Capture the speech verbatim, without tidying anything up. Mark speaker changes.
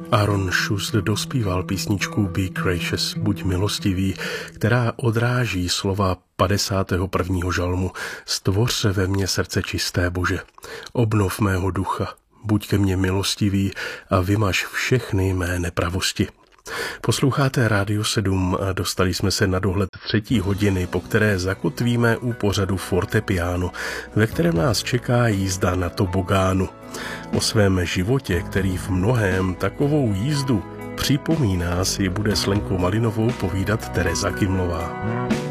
Speaker 1: Aaron Schuster dospíval písničku Be Gracious, buď milostivý, která odráží slova padesátého prvního žalmu. Stvoř se ve mně srdce čisté, Bože, obnov mého ducha, buď ke mně milostivý a vymaž všechny mé nepravosti. Posloucháte Rádio sedm a dostali jsme se na dohled třetí hodiny, po které zakotvíme u pořadu Fortepiano, ve kterém nás čeká jízda na tobogánu. O svém životě, který v mnohém takovou jízdu připomíná, si bude s Lenkou Malinovou povídat Tereza Kymlová.